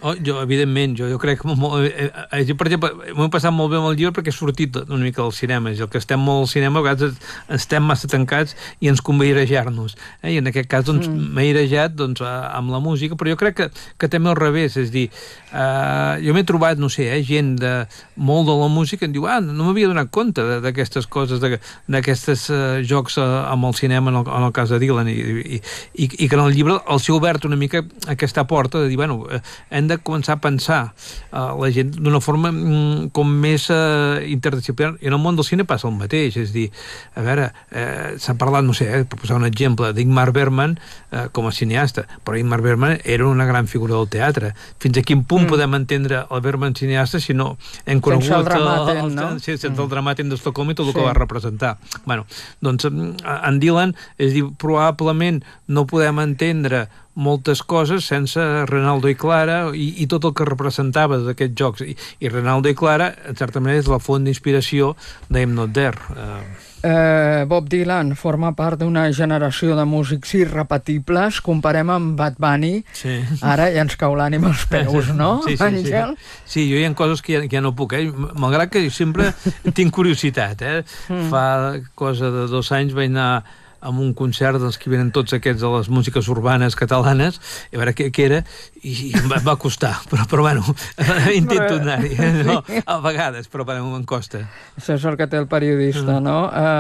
Jo, evidentment, jo crec que... Jo, per exemple, m'ho he passat molt bé amb el llibre perquè he sortit una mica del cinema. El que estem molt al cinema, a vegades estem massa tancats i ens convé airejar-nos. I en aquest cas, doncs, m'he airejat amb la música, però jo crec que també al revés. És a dir, jo m'he trobat, no sé, gent molt de la música em diu, no m'havia donat compte d'aquestes coses, d'aquestes jocs amb el cinema en el cas de Dylan, i que en el llibre els he obert una mica aquesta porta de dir, bueno, hem de començar a pensar la gent d'una forma com més interdisciplinar, i en el món del cine passa el mateix, és dir, a veure, s'ha parlat, no sé, per posar un exemple, d'Ingmar Bergman com a cineasta, però Ingmar Bergman era una gran figura del teatre. Fins a quin punt podem entendre el Bergman cineasta si no hem conegut sense el Dramaten d'Estocolm i tot el que va representar. Bueno, doncs en Dylan, és dir, probablement no podem entendre moltes coses sense Renaldo i Clara i tot el que representava d'aquests jocs. I Renaldo i Clara, en certa manera, és la font d'inspiració d'Im Not There. Bob Dylan forma part d'una generació de músics irrepetibles. Comparem amb Bad Bunny. Sí. Ara ja ens cau l'ànima als peus, no, Àngel? Sí, jo hi ha coses que ja no puc, malgrat que sempre tinc curiositat. Fa cosa de 2 anys vaig anar amb un concert dels que venen tots aquests de les músiques urbanes catalanes, i a veure què era, i em va costar, però bueno, intento anar-hi, no? A vegades, però bueno, em costa. Això és el que té el periodista, no?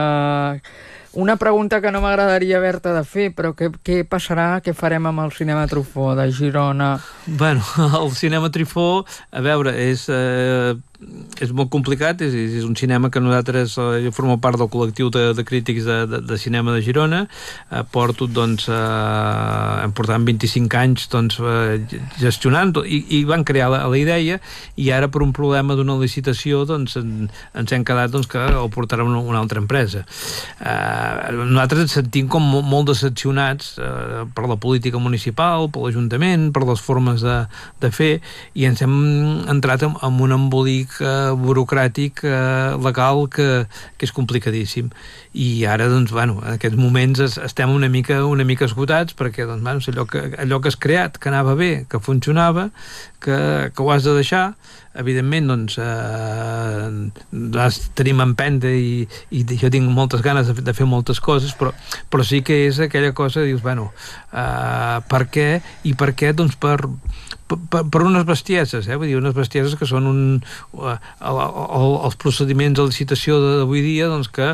Una pregunta que no m'agradaria haver-te de fer, però què passarà, què farem amb el Cinema Truffaut de Girona? Bueno, el Cinema Truffaut, a veure, és molt complicat, és un cinema que nosaltres, jo formo part del col·lectiu de crítics de cinema de Girona, porto, doncs, hem portat 25 anys, doncs, gestionant, i van crear la idea, i ara per un problema d'una licitació, doncs, ens hem quedat, doncs, que el portarà una altra empresa. Nosaltres ens sentim com molt decepcionats per la política municipal, per l'Ajuntament, per les formes de fer, i ens hem entrat en un embolic burocràtic legal que és complicadíssim, i ara, doncs, bueno, en aquests moments estem una mica esgotats perquè, doncs, bueno, allò que has creat, que anava bé, que funcionava, que ho has de deixar, evidentment, doncs, tenim empenta i jo tinc moltes ganes de fer moltes coses, però sí que és aquella cosa, dius, bueno, per què? I per què? Doncs per unes bestieses, vull dir, unes bestieses que són els procediments de licitació d'avui dia, doncs, que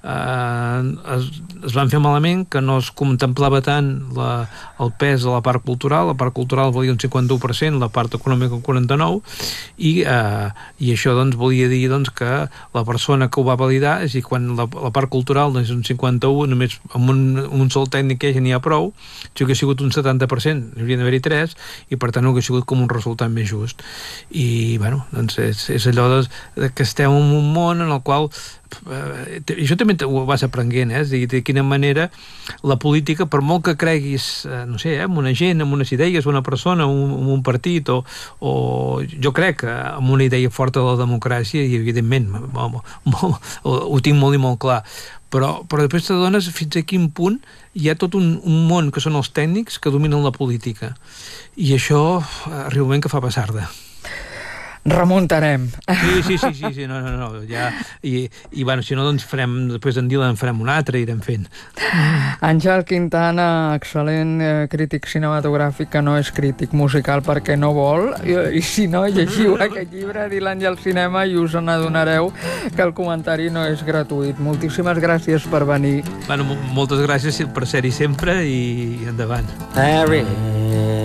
es van fer malament, que no es contemplava tant el pes de la part cultural volia un 51%, la part econòmica un 49%, i això, doncs, volia dir, doncs, que la persona que ho va validar, és a dir, quan la part cultural, doncs, és un 51%, només amb un sol tècnic que ja n'hi ha prou, si hagués sigut un 70%, n'hi haurien d'haver-hi 3, i per tant no hagués sigut com un resultat més just. I, bueno, doncs és allò que estem en un món en el qual això també ho vas aprenent, és a dir, de quina manera la política, per molt que creguis, no sé, en una gent, en unes idees, una persona, en un partit, o jo crec en una idea forta de la democràcia, i evidentment ho tinc molt i molt clar, però després t'adones fins a quin punt hi ha tot un món que són els tècnics que dominen la política, i això arriba un moment que fa passar-de. Remuntarem. Sí, no, ja, i bueno, si no, doncs després en Dylan farem un altre i irem fent. Àngel Quintana, excel·lent crític cinematogràfic, que no és crític musical perquè no vol, i si no, llegiu aquest llibre, Dylan i el cinema, i us n'adonareu que el comentari no és gratuït. Moltíssimes gràcies per venir. Bueno, moltes gràcies per ser-hi sempre, i endavant.